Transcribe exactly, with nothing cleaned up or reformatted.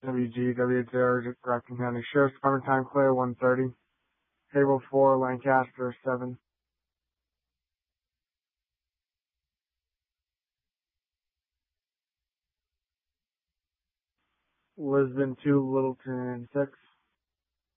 W G W J R, Grafton County Sheriff's Department, time clear, one thirty. Table four, Lancaster, seven. Lisbon, two, Littleton, six.